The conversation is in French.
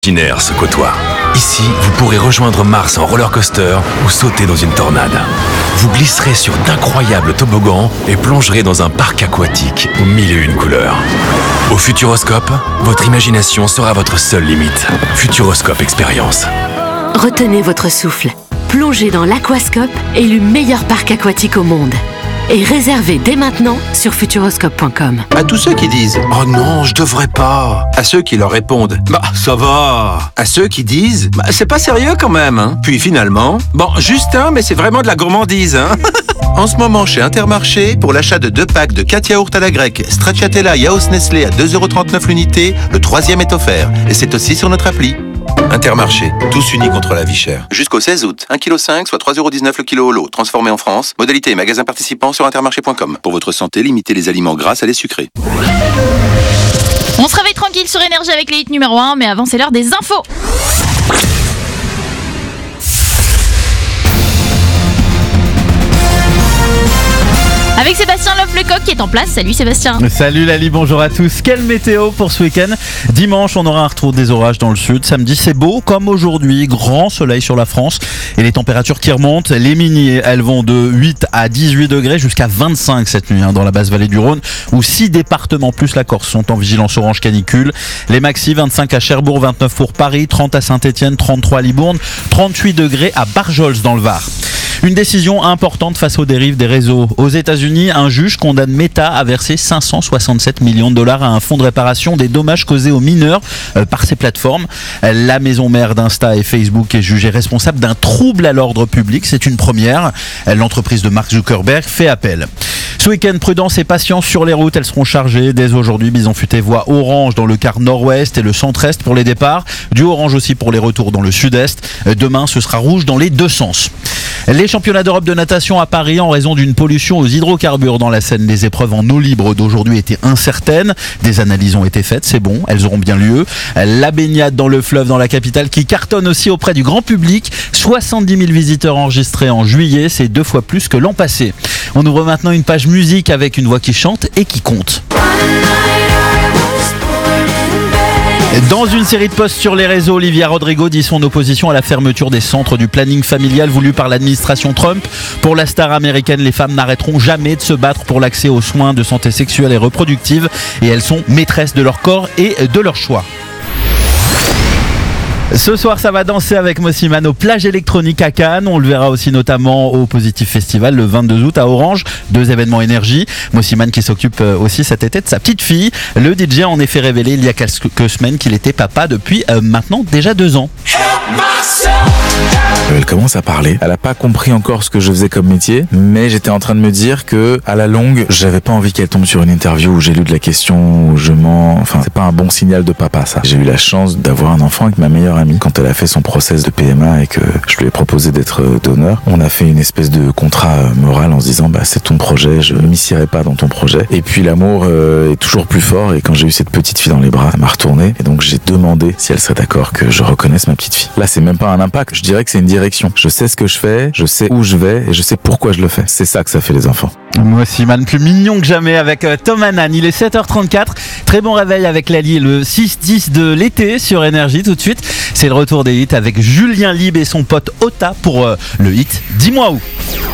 Imaginaire se côtoient. Ici, vous pourrez rejoindre Mars en roller coaster ou sauter dans une tornade. Vous glisserez sur d'incroyables toboggans et plongerez dans un parc aquatique aux mille et une couleurs. Au Futuroscope, votre imagination sera votre seule limite. Futuroscope Expérience. Retenez votre souffle. Plongez dans l'Aquascope, élu meilleur parc aquatique au monde. Et réservez dès maintenant sur futuroscope.com. À tous ceux qui disent « Oh non, je devrais pas », à ceux qui leur répondent « Bah, ça va », à ceux qui disent « Bah, c'est pas sérieux quand même, hein ». Puis finalement « Bon, juste un, mais c'est vraiment de la gourmandise, hein ». En ce moment, chez Intermarché, pour l'achat de 2 packs de 4 yaourts à la grecque, Stracciatella Yaourt Nestlé à 2,39€ l'unité, le 3e est offert. Et c'est aussi sur notre appli. Intermarché, tous unis contre la vie chère. Jusqu'au 16 août, 1,5 kg, soit 3,19€ le kilo au lot, transformé en France. Modalité et magasin participants sur intermarché.com. Pour votre santé, limitez les aliments gras à les sucrés. On se réveille tranquille sur Énergie avec les hits numéro 1, mais avant c'est l'heure des infos. Avec Sébastien Love-Lecoq qui est en place. Salut Sébastien. Salut Lali, bonjour à tous. Quelle météo pour ce week-end? Dimanche, on aura un retour des orages dans le sud. Samedi, c'est beau comme aujourd'hui. Grand soleil sur la France et les températures qui remontent. Les mini, elles vont de 8 à 18 degrés jusqu'à 25 cette nuit dans la basse vallée du Rhône, où 6 départements plus la Corse sont en vigilance orange canicule. Les maxi, 25 à Cherbourg, 29 pour Paris, 30 à Saint-Etienne, 33 à Libourne, 38 degrés à Barjols dans le Var. Une décision importante face aux dérives des réseaux. Aux États-Unis, un juge condamne Meta à verser 567 millions de dollars à un fonds de réparation des dommages causés aux mineurs par ces plateformes. La maison mère d'Insta et Facebook est jugée responsable d'un trouble à l'ordre public. C'est une première. L'entreprise de Mark Zuckerberg fait appel. Ce week-end, prudence et patience sur les routes. Elles seront chargées. Dès aujourd'hui, Bison Futé voit orange dans le quart nord-ouest et le centre-est pour les départs. Du orange aussi pour les retours dans le sud-est. Demain, ce sera rouge dans les deux sens. Les championnats d'Europe de natation à Paris en raison d'une pollution aux hydrocarbures dans la Seine. Les épreuves en eau libre d'aujourd'hui étaient incertaines. Des analyses ont été faites, c'est bon, elles auront bien lieu. La baignade dans le fleuve dans la capitale qui cartonne aussi auprès du grand public. 70 000 visiteurs enregistrés en juillet, c'est 2 fois plus que l'an passé. On ouvre maintenant une page musique avec une voix qui chante et qui compte. Dans une série de posts sur les réseaux, Olivia Rodrigo dit son opposition à la fermeture des centres du planning familial voulu par l'administration Trump. Pour la star américaine, les femmes n'arrêteront jamais de se battre pour l'accès aux soins de santé sexuelle et reproductive et elles sont maîtresses de leur corps et de leur choix. Ce soir, ça va danser avec Mosiman aux plages électroniques à Cannes. On le verra aussi notamment au Positif Festival le 22 août à Orange. 2 événements énergie. Mosiman qui s'occupe aussi cet été de sa petite fille. Le DJ a en effet révélé il y a quelques semaines qu'il était papa depuis maintenant déjà 2 ans. Elle commence à parler. Elle a pas compris encore ce que je faisais comme métier, mais j'étais en train de me dire que, à la longue, j'avais pas envie qu'elle tombe sur une interview où j'ai lu de la question, où je mens. Enfin, c'est pas un bon signal de papa, ça. J'ai eu la chance d'avoir un enfant avec ma meilleure amie. Quand elle a fait son process de PMA et que je lui ai proposé d'être donneur, on a fait une espèce de contrat moral en se disant, bah, c'est ton projet, je m'initierai pas dans ton projet. Et puis l'amour est toujours plus fort et quand j'ai eu cette petite fille dans les bras, elle m'a retourné et donc j'ai demandé si elle serait d'accord que je reconnaisse ma petite fille. Là, c'est même pas un impact. Je dirais que c'est une direction. Je sais ce que je fais, je sais où je vais et je sais pourquoi je le fais. C'est ça que ça fait les enfants. Moi aussi, man, plus mignon que jamais avec Tom Hanan. Il est 7h34. Très bon réveil avec Lali, le 6-10 de l'été sur Énergie. Tout de suite, c'est le retour des hits avec Julien Lib et son pote Ota pour le hit Dis-moi où.